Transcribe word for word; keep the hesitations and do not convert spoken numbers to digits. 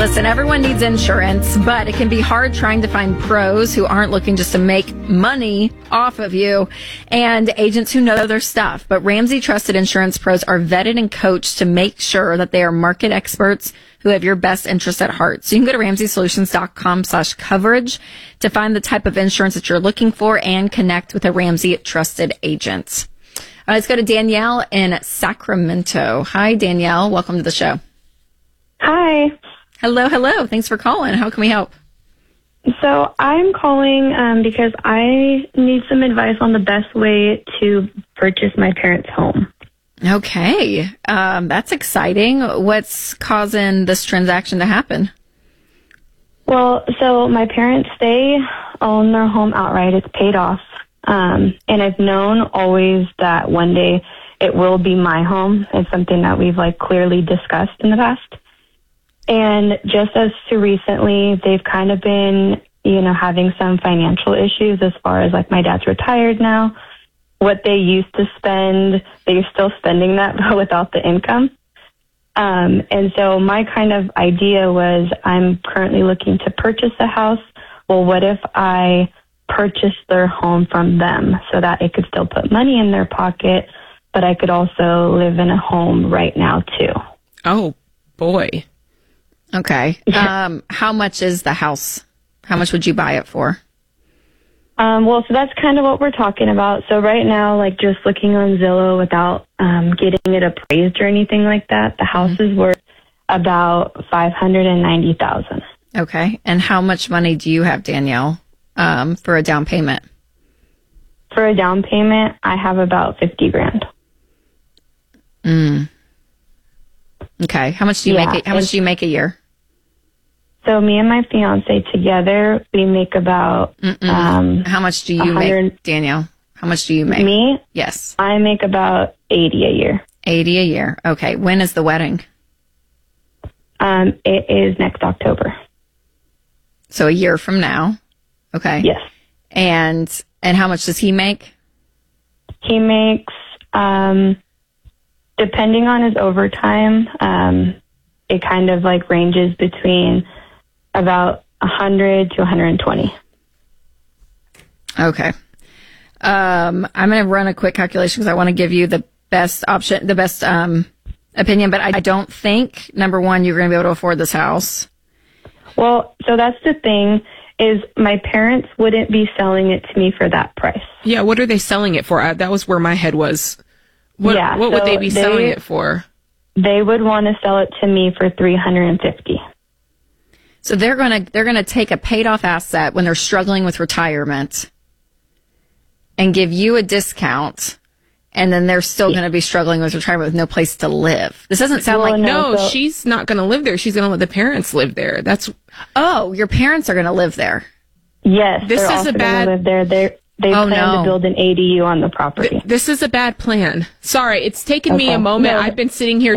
Listen, everyone needs insurance, but it can be hard trying to find pros who aren't looking just to make money off of you and agents who know their stuff. But Ramsey Trusted Insurance Pros are vetted and coached to make sure that they are market experts who have your best interests at heart. So you can go to ramsey solutions dot com slash coverage to find the type of insurance that you're looking for and connect with a Ramsey Trusted agent. Uh, let's go to Danielle in Sacramento. Hi, Danielle. Welcome to the show. Hi. Hello, hello. Thanks for calling. How can we help? So I'm calling um, because I need some advice on the best way to purchase my parents' home. Okay. Um, that's exciting. What's causing this transaction to happen? Well, so my parents, they own their home outright. It's paid off. Um, and I've known always that one day it will be my home. It's something that we've like clearly discussed in the past. And just as to recently, they've kind of been, you know, having some financial issues as far as like my dad's retired now. What they used to spend, they're still spending that but without the income. Um, and so my kind of idea was I'm currently looking to purchase a house. Well, what if I purchase their home from them so that it could still put money in their pocket, but I could also live in a home right now too? Oh, boy. Okay. Um, how much is the house? How much would you buy it for? Um, well, so that's kind of what we're talking about. So right now, like just looking on Zillow without um, getting it appraised or anything like that, the house mm-hmm. is worth about five hundred ninety thousand dollars. Okay. And how much money do you have, Danielle, um, for a down payment? For a down payment, I have about fifty grand. Mm. Okay. How much do you yeah, make? A, how much do you make a year? So me and my fiance together, we make about. Um, how much do you make, Danielle? How much do you make? Me? Yes. I make about eighty a year. Eighty a year. Okay. When is the wedding? Um, it is next October. So a year from now. Okay. Yes. And and how much does he make? He makes. Um, Depending on his overtime, um, it kind of like ranges between about one hundred to one hundred twenty. Okay. Um, I'm going to run a quick calculation because I want to give you the best option, the best um, opinion, but I, I don't think, number one, you're going to be able to afford this house. Well, so that's the thing is my parents wouldn't be selling it to me for that price. Yeah, what are they selling it for? Uh, that was where my head was. What, yeah, what would so they be they, selling it for? They would want to sell it to me for three hundred fifty thousand dollars. So they're going to they're going to take a paid off asset when they're struggling with retirement and give you a discount, and then they're still going to be struggling with retirement with no place to live. This doesn't sound well, like no, so, she's not going to live there. She's going to let the parents live there. That's oh, your parents are going to live there. Yes, this they're is also a bad. Live there. They're, they oh, plan no. to build an A D U on the property. Th- this is a bad plan. Sorry, it's taken okay. me a moment. No. I've been sitting here